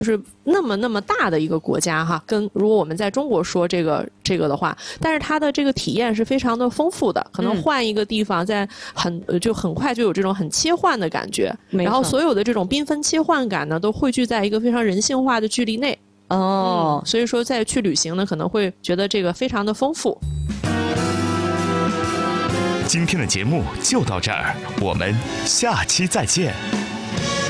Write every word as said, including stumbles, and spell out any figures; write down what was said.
就是那么那么大的一个国家哈，跟如果我们在中国说这个这个的话，但是它的这个体验是非常的丰富的，可能换一个地方，在很就很快就有这种很切换的感觉，然后所有的这种缤纷切换感呢，都汇聚在一个非常人性化的距离内。 哦、 嗯，所以说再去旅行呢，可能会觉得这个非常的丰富。 今天的节目就到这儿，我们下期再见。